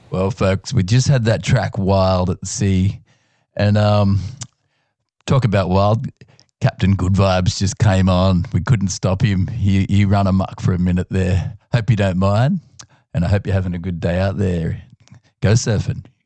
Well, folks, we just had that track "Wild at Sea," and talk about wild. Captain Good Vibes just came on. We couldn't stop him. He ran amok for a minute there. Hope you don't mind, and I hope you're having a good day out there. Go surfing.